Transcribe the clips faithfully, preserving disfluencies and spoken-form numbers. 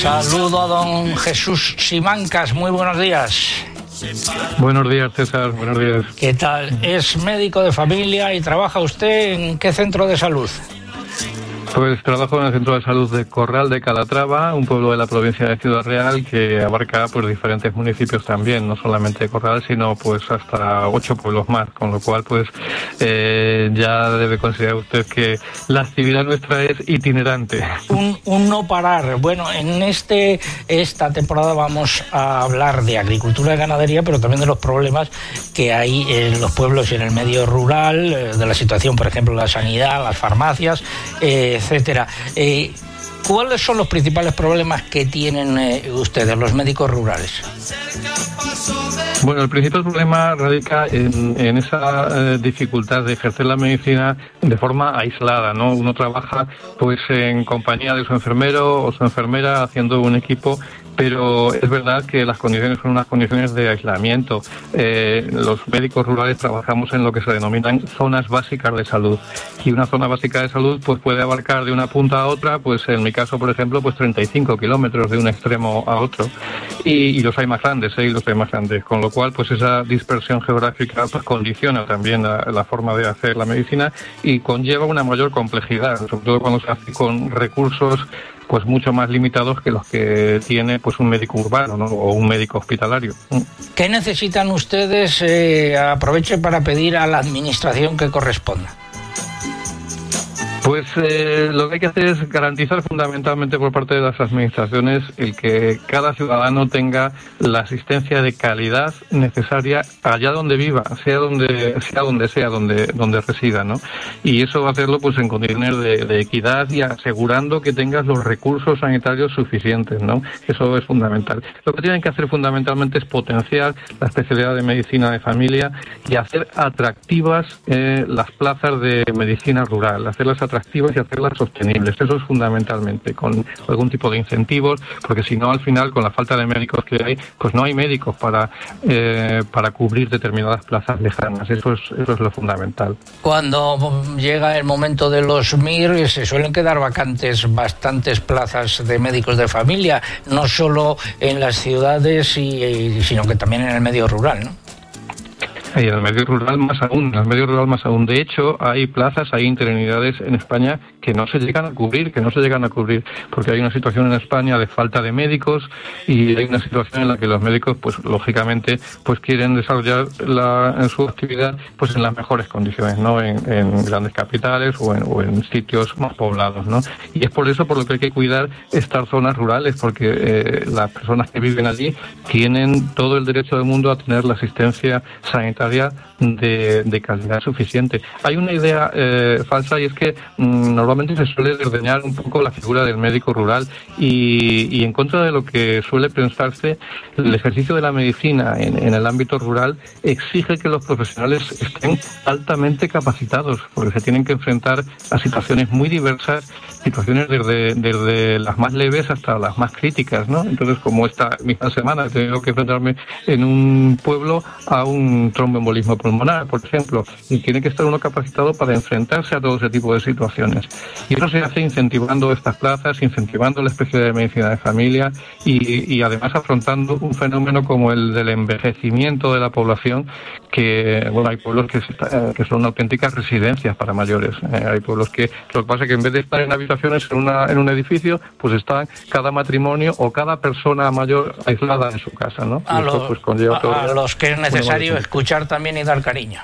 Saludo a don Jesús Simancas, muy buenos días. Buenos días, César, buenos días. ¿Qué tal? Es médico de familia y trabaja usted ¿en qué centro de salud? Pues trabajo en el Centro de Salud de Corral de Calatrava, un pueblo de la provincia de Ciudad Real que abarca pues diferentes municipios también, no solamente Corral, sino pues hasta ocho pueblos más, con lo cual pues eh, ya debe considerar usted que la actividad nuestra es itinerante. Un, un no parar. Bueno, en este esta temporada vamos a hablar de agricultura y ganadería, pero también de los problemas que hay en los pueblos y en el medio rural, de la situación, por ejemplo, la sanidad, las farmacias, eh, etcétera. Eh, ¿Cuáles son los principales problemas que tienen eh, ustedes, los médicos rurales? Bueno, el principal problema radica en, en esa eh, dificultad de ejercer la medicina de forma aislada, ¿no? Uno trabaja pues en compañía de su enfermero o su enfermera haciendo un equipo, pero es verdad que las condiciones son unas condiciones de aislamiento. Eh, los médicos rurales trabajamos en lo que se denominan zonas básicas de salud, y una zona básica de salud pues puede abarcar de una punta a otra, pues en mi caso, por ejemplo, pues treinta y cinco kilómetros de un extremo a otro, y, y los hay más grandes, ¿eh? y los hay más grandes, con lo cual pues esa dispersión geográfica pues condiciona también la, la forma de hacer la medicina y conlleva una mayor complejidad, sobre todo cuando se hace con recursos pues mucho más limitados que los que tiene pues un médico urbano, ¿no? O un médico hospitalario. ¿Qué necesitan ustedes? Eh, aproveche para pedir a la administración que corresponda. Pues eh, lo que hay que hacer es garantizar fundamentalmente por parte de las administraciones el que cada ciudadano tenga la asistencia de calidad necesaria allá donde viva, sea donde sea donde sea donde donde resida, ¿no? Y eso va a hacerlo pues en condiciones de, de equidad y asegurando que tengas los recursos sanitarios suficientes, ¿no? Eso es fundamental. Lo que tienen que hacer fundamentalmente es potenciar la especialidad de medicina de familia y hacer atractivas eh, las plazas de medicina rural, hacerlas atractivas y hacerlas sostenibles. Eso es fundamentalmente, con algún tipo de incentivos, porque si no, al final, con la falta de médicos que hay, pues no hay médicos para eh, para cubrir determinadas plazas lejanas. Eso es, eso es lo fundamental. Cuando llega el momento de los M I R, se suelen quedar vacantes bastantes plazas de médicos de familia, no solo en las ciudades, y, sino que también en el medio rural, ¿no? Y en el medio rural más aún, en el medio rural más aún. De hecho, hay plazas, hay interinidades en España que no se llegan a cubrir, que no se llegan a cubrir, porque hay una situación en España de falta de médicos y hay una situación en la que los médicos, pues lógicamente, pues quieren desarrollar la, en su actividad, pues en las mejores condiciones, ¿no? En, en grandes capitales o en, o en sitios más poblados, ¿no? Y es por eso por lo que hay que cuidar estas zonas rurales, porque eh, las personas que viven allí tienen todo el derecho del mundo a tener la asistencia sanitaria De, de calidad suficiente. Hay una idea eh, falsa, y es que mmm, normalmente se suele desdeñar un poco la figura del médico rural y, y en contra de lo que suele pensarse, el ejercicio de la medicina en, en el ámbito rural exige que los profesionales estén altamente capacitados, porque se tienen que enfrentar a situaciones muy diversas, situaciones desde, desde las más leves hasta las más críticas, ¿no? Entonces, como esta misma semana he tenido que enfrentarme en un pueblo a un tromboembolismo pulmonar, por ejemplo, y tiene que estar uno capacitado para enfrentarse a todo ese tipo de situaciones. Y eso se hace incentivando estas plazas, incentivando la especialidad de medicina de familia y, y además afrontando un fenómeno como el del envejecimiento de la población, que, bueno, hay pueblos que, que son auténticas residencias para mayores. Eh, hay pueblos que, lo que pasa es que en vez de estar en habitaciones en, una, en un edificio, pues están cada matrimonio o cada persona mayor aislada en su casa, ¿no? A, y eso, lo, pues, conlleva a, todo a los que es necesario escuchar también y dar cariño.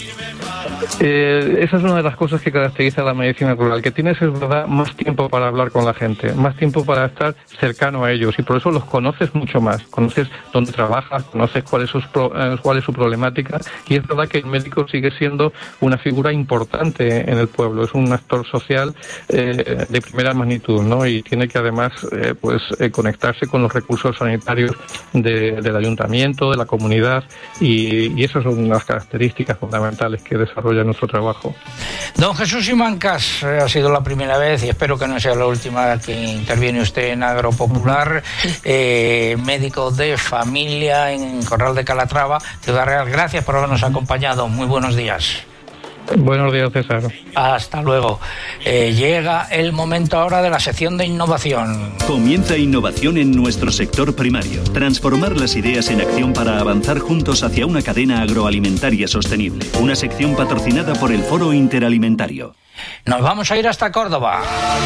Eh, esa es una de las cosas que caracteriza a la medicina rural, que tienes, es verdad, más tiempo para hablar con la gente, más tiempo para estar cercano a ellos, y por eso los conoces mucho más, conoces dónde trabajas, conoces cuál es, sus pro, eh, cuál es su problemática, y es verdad que el médico sigue siendo una figura importante en el pueblo, es un actor social eh, de primera magnitud, ¿no? Y tiene que además eh, pues eh, conectarse con los recursos sanitarios de, del ayuntamiento, de la comunidad, y, y esas son las características fundamentales que desarrolla nuestro trabajo. Don Jesús Simancas, ha sido la primera vez y espero que no sea la última que interviene usted en Agropopular, eh, médico de familia en Corral de Calatrava, Ciudad Real. Gracias por habernos acompañado. Muy buenos días. Buenos días, César. Hasta luego. Eh, llega el momento ahora de la sección de innovación. Comienza innovación en nuestro sector primario. Transformar las ideas en acción para avanzar juntos hacia una cadena agroalimentaria sostenible. Una sección patrocinada por el Foro Interalimentario. Nos vamos a ir hasta Córdoba.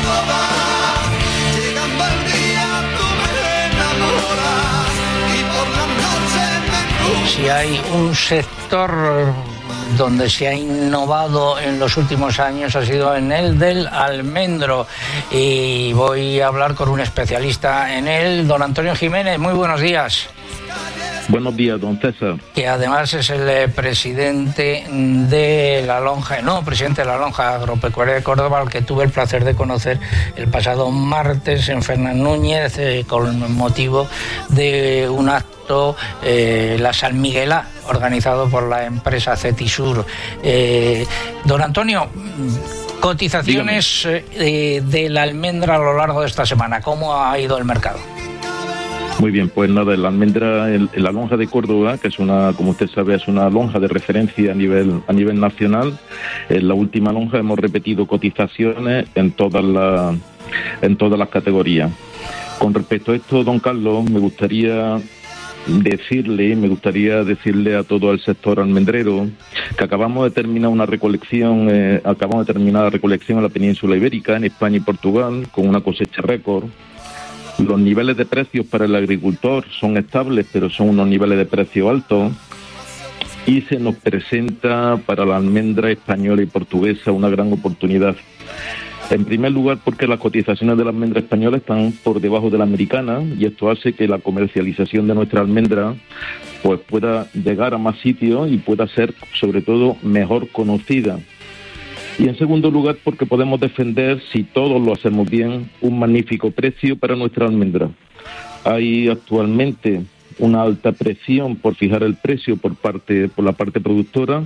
Si hay un sector donde se ha innovado en los últimos años, ha sido en el del almendro, y voy a hablar con un especialista en él, don Antonio Jiménez. Muy buenos días. Buenos días, don César. Que además es el eh, presidente de la lonja, no, presidente de la lonja agropecuaria de Córdoba, al que tuve el placer de conocer el pasado martes en Fernán Núñez, eh, con motivo de un acto, eh, la San Miguelá, organizado por la empresa Cetisur. Eh, don Antonio, cotizaciones eh, de la almendra a lo largo de esta semana, ¿cómo ha ido el mercado? Muy bien, pues nada, la almendra, el, la lonja de Córdoba, que es una, como usted sabe, es una lonja de referencia a nivel a nivel nacional. En la última lonja hemos repetido cotizaciones en todas las en todas las categorías. Con respecto a esto, don Carlos, me gustaría decirle, me gustaría decirle a todo el sector almendrero que acabamos de terminar una recolección, eh, acabamos de terminar la recolección en la península ibérica, en España y Portugal, con una cosecha récord. Los niveles de precios para el agricultor son estables, pero son unos niveles de precio altos, y se nos presenta para la almendra española y portuguesa una gran oportunidad. En primer lugar, porque las cotizaciones de la almendra española están por debajo de la americana, y esto hace que la comercialización de nuestra almendra pues pueda llegar a más sitios y pueda ser, sobre todo, mejor conocida. Y en segundo lugar, porque podemos defender, si todos lo hacemos bien, un magnífico precio para nuestra almendra. Hay actualmente una alta presión por fijar el precio por parte por la parte productora,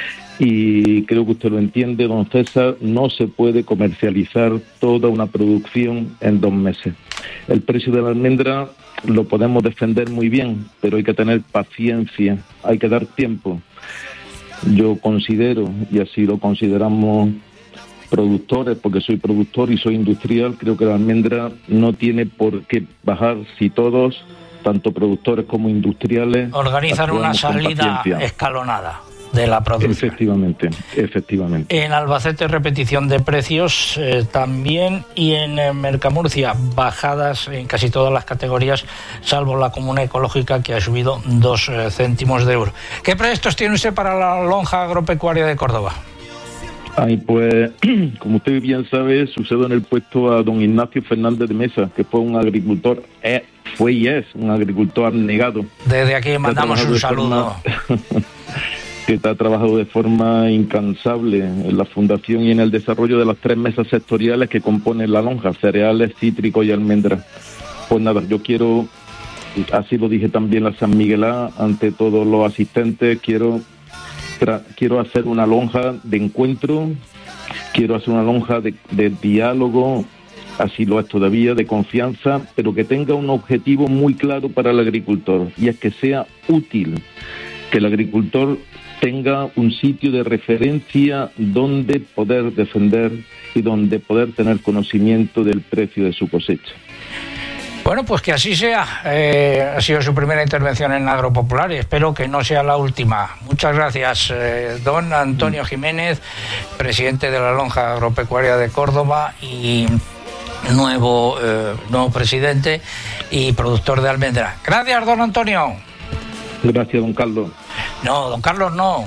y creo que usted lo entiende, don César, no se puede comercializar toda una producción en dos meses. El precio de la almendra lo podemos defender muy bien, pero hay que tener paciencia, hay que dar tiempo. Yo considero, y así lo consideramos productores, porque soy productor y soy industrial, creo que la almendra no tiene por qué bajar si todos, tanto productores como industriales, organizan una salida escalonada de la producción. Efectivamente, efectivamente. En Albacete, repetición de precios eh, también, y en eh, Mercamurcia, bajadas en casi todas las categorías, salvo la comuna ecológica, que ha subido dos eh, céntimos de euro. ¿Qué proyectos tiene usted para la lonja agropecuaria de Córdoba? Ay, pues, como usted bien sabe, sucedo en el puesto a don Ignacio Fernández de Mesa, que fue un agricultor, eh, fue y es un agricultor abnegado. Desde aquí mandamos un saludo. Forma... que ha trabajado de forma incansable en la fundación y en el desarrollo de las tres mesas sectoriales que componen la lonja: cereales, cítricos y almendras. Pues nada, yo quiero, así lo dije también la San Miguelá, ante todos los asistentes, quiero, quiero hacer una lonja de encuentro, quiero hacer una lonja de, de diálogo, así lo es todavía, de confianza, pero que tenga un objetivo muy claro para el agricultor, y es que sea útil, que el agricultor tenga un sitio de referencia donde poder defender y donde poder tener conocimiento del precio de su cosecha. Bueno, pues que así sea. Eh, ha sido su primera intervención en Agropopular y espero que no sea la última. Muchas gracias, eh, don Antonio Jiménez, presidente de la lonja agropecuaria de Córdoba y nuevo, eh, nuevo presidente y productor de almendra. Gracias, don Antonio. Gracias, don Carlos. No, don Carlos no.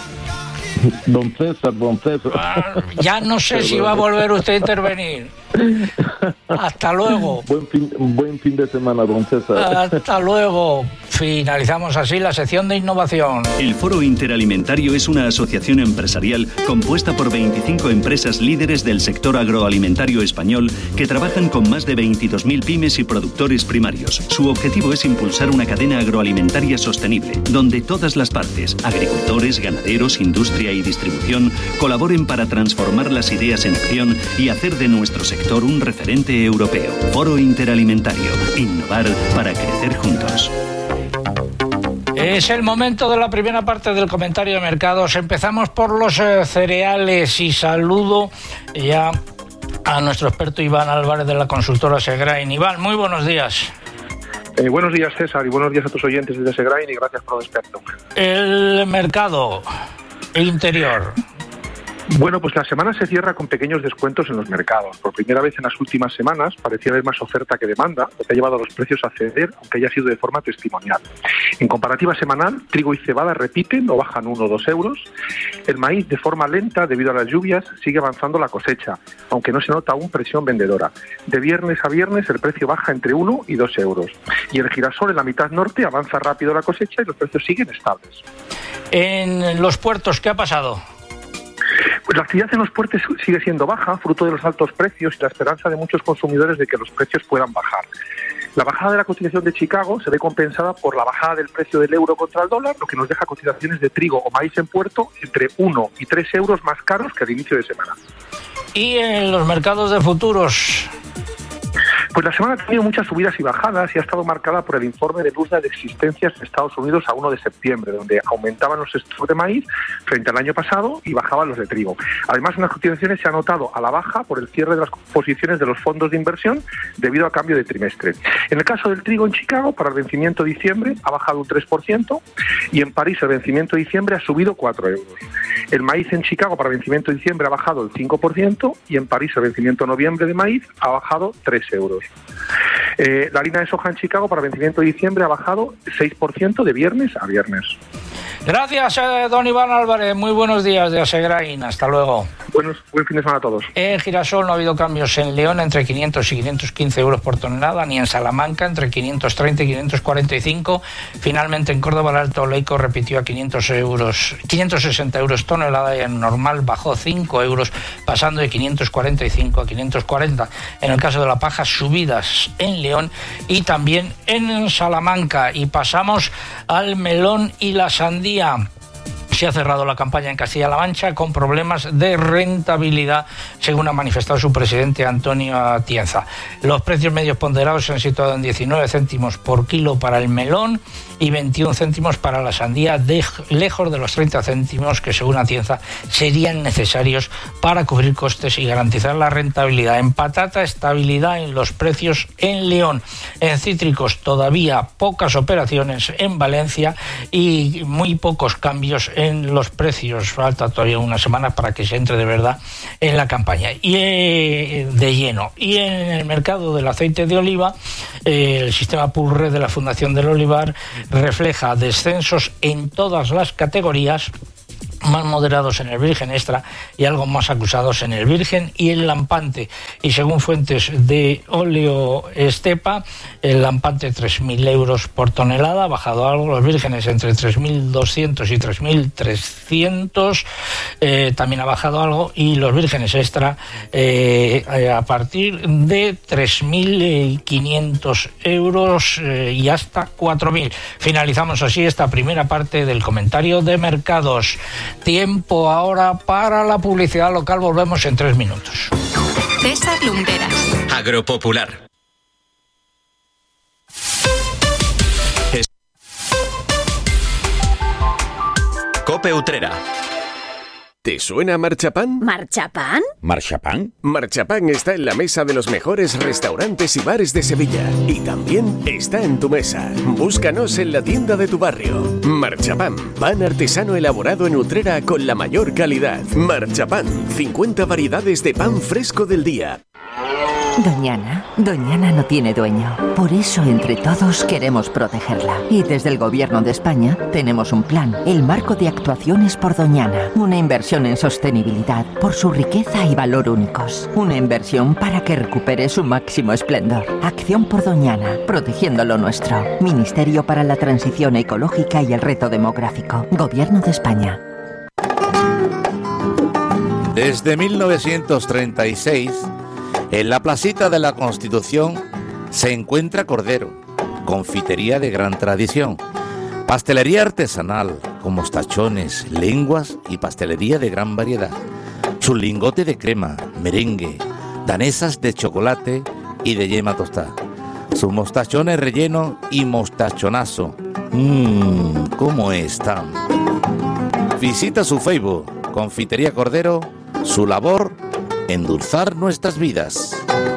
Don César, don César. Ah, ya no sé si va a volver usted a intervenir. Hasta luego. Buen fin, buen fin de semana, don César. Hasta luego. Finalizamos así la sección de innovación. El Foro Interalimentario es una asociación empresarial compuesta por veinticinco empresas líderes del sector agroalimentario español que trabajan con más de veintidós mil pymes y productores primarios. Su objetivo es impulsar una cadena agroalimentaria sostenible, donde todas las partes, agricultores, ganaderos, industria y distribución, colaboren para transformar las ideas en acción y hacer de nuestro sector un referente europeo. Foro Interalimentario. Innovar para crecer juntos. Es el momento de la primera parte del comentario de mercados. Empezamos por los eh, cereales y saludo ya a nuestro experto Iván Álvarez de la consultora Segrain. Iván, muy buenos días. Eh, buenos días, César, y buenos días a tus oyentes desde Segrain y gracias por lo experto. El mercado interior. Bueno, pues la semana se cierra con pequeños descuentos en los mercados. Por primera vez en las últimas semanas parecía haber más oferta que demanda, lo que ha llevado a los precios a ceder, aunque haya sido de forma testimonial. En comparativa semanal, trigo y cebada repiten o bajan uno o dos euros. El maíz, de forma lenta, debido a las lluvias, sigue avanzando la cosecha, aunque no se nota aún presión vendedora. De viernes a viernes el precio baja entre uno y dos euros. Y el girasol en la mitad norte avanza rápido la cosecha y los precios siguen estables. En los puertos, ¿qué ha pasado? Pues la actividad en los puertos sigue siendo baja, fruto de los altos precios y la esperanza de muchos consumidores de que los precios puedan bajar. La bajada de la cotización de Chicago se ve compensada por la bajada del precio del euro contra el dólar, lo que nos deja cotizaciones de trigo o maíz en puerto entre uno y tres euros más caros que al inicio de semana. ¿Y en los mercados de futuros? Pues la semana ha tenido muchas subidas y bajadas y ha estado marcada por el informe de Luzda de existencias en Estados Unidos a uno de septiembre, donde aumentaban los stocks de maíz frente al año pasado y bajaban los de trigo. Además, en las cotizaciones se ha notado a la baja por el cierre de las posiciones de los fondos de inversión debido al cambio de trimestre. En el caso del trigo en Chicago, para el vencimiento de diciembre ha bajado un tres por ciento y en París el vencimiento de diciembre ha subido cuatro euros. El maíz en Chicago para vencimiento de diciembre ha bajado el cinco por ciento y en París el vencimiento de noviembre de maíz ha bajado tres euros. Eh, la harina de soja en Chicago para vencimiento de diciembre ha bajado seis por ciento de viernes a viernes. Gracias, eh, don Iván Álvarez. Muy buenos días de Segrain. Hasta luego. Buenos, buen fin de semana a todos. En girasol no ha habido cambios en León entre quinientos y quinientos quince euros por tonelada, ni en Salamanca entre quinientos treinta y quinientos cuarenta y cinco. Finalmente en Córdoba el Alto Leico repitió a quinientos euros, quinientos sesenta euros tonelada y en normal bajó cinco euros, pasando de quinientos cuarenta y cinco a quinientos cuarenta. En el caso de la paja, subidas en León y también en Salamanca. Y pasamos al melón y la sandía. Se ha cerrado la campaña en Castilla-La Mancha con problemas de rentabilidad, según ha manifestado su presidente Antonio Atienza. Los precios medios ponderados se han situado en diecinueve céntimos por kilo para el melón y veintiún céntimos para la sandía, de, lejos de los treinta céntimos que, según Atienza, serían necesarios para cubrir costes y garantizar la rentabilidad. En patata, estabilidad en los precios en León. En cítricos, todavía pocas operaciones en Valencia y muy pocos cambios en en los precios. Falta todavía una semana para que se entre de verdad en la campaña y eh, de lleno. Y en el mercado del aceite de oliva, eh, el sistema Pulred de la Fundación del Olivar refleja descensos en todas las categorías, más moderados en el virgen extra y algo más acusados en el virgen y el lampante. Y según fuentes de óleo estepa, el lampante tres mil euros por tonelada, ha bajado algo, los vírgenes entre tres mil doscientos y tres mil trescientos, eh, también ha bajado algo, y los vírgenes extra eh, a partir de tres mil quinientos euros eh, y hasta cuatro mil. Finalizamos así esta primera parte del comentario de mercados. Tiempo ahora para la publicidad local. Volvemos en tres minutos. César Lumberas. Agropopular. Cope Utrera. ¿Te suena Marchapán? ¿Marchapán? ¿Marchapán? Marchapán está en la mesa de los mejores restaurantes y bares de Sevilla. Y también está en tu mesa. Búscanos en la tienda de tu barrio. Marchapán, pan artesano elaborado en Utrera con la mayor calidad. Marchapán, cincuenta variedades de pan fresco del día. Doñana, Doñana no tiene dueño. Por eso, entre todos, queremos protegerla. Y desde el Gobierno de España tenemos un plan, el Marco de Actuaciones por Doñana. Una inversión en sostenibilidad por su riqueza y valor únicos. Una inversión para que recupere su máximo esplendor. Acción por Doñana, protegiendo lo nuestro. Ministerio para la Transición Ecológica y el Reto Demográfico. Gobierno de España. Desde mil novecientos treinta y seis... en la placita de la Constitución se encuentra Cordero, confitería de gran tradición, pastelería artesanal con mostachones, lenguas y pastelería de gran variedad, su lingote de crema, merengue, danesas de chocolate y de yema tostada, sus mostachones relleno y mostachonazo, Mmm, ¿cómo están? Visita su Facebook, Confitería Cordero, su labor, endulzar nuestras vidas.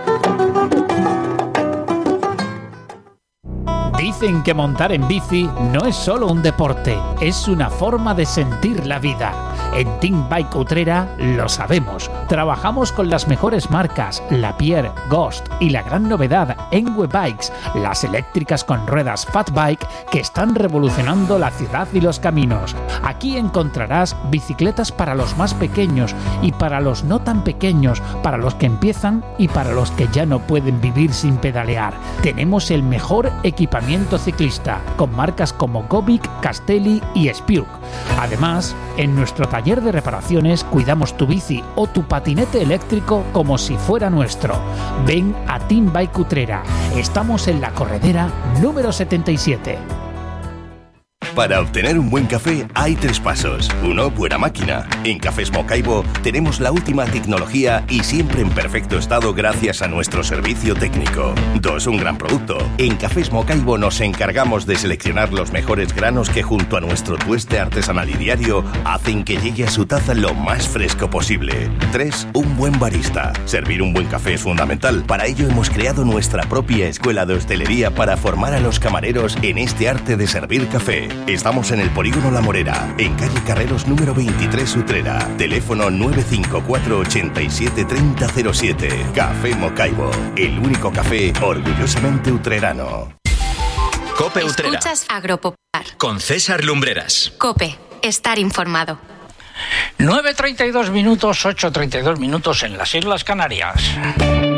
Dicen que montar en bici no es solo un deporte, es una forma de sentir la vida. En Team Bike Utrera lo sabemos. Trabajamos con las mejores marcas, Lapierre, Ghost y la gran novedad, Enwe Bikes, las eléctricas con ruedas Fat Bike que están revolucionando la ciudad y los caminos. Aquí encontrarás bicicletas para los más pequeños y para los no tan pequeños, para los que empiezan y para los que ya no pueden vivir sin pedalear. Tenemos el mejor equipamiento ciclista, con marcas como Gobic, Castelli y Spiuk. Además, en nuestro taller de reparaciones cuidamos tu bici o tu patinete eléctrico como si fuera nuestro. Ven a Team Bike Utrera. Estamos en la corredera número setenta y siete. Para obtener un buen café hay tres pasos. Uno, buena máquina. En Cafés Mocaibo tenemos la última tecnología y siempre en perfecto estado gracias a nuestro servicio técnico. Dos, un gran producto. En Cafés Mocaibo nos encargamos de seleccionar los mejores granos que junto a nuestro tueste artesanal y diario hacen que llegue a su taza lo más fresco posible. Tres, un buen barista. Servir un buen café es fundamental. Para ello hemos creado nuestra propia escuela de hostelería para formar a los camareros en este arte de servir café. Estamos en el Polígono La Morera, en calle Carreros número veintitrés Utrera. Teléfono nueve cinco cuatro, ochenta y siete, treinta cero siete. Café Mocaibo, el único café orgullosamente utrerano. Cope Utrera. Escuchas Agropopular. Con César Lumbreras. Cope, estar informado. nueve treinta y dos minutos, ocho treinta y dos minutos en las Islas Canarias.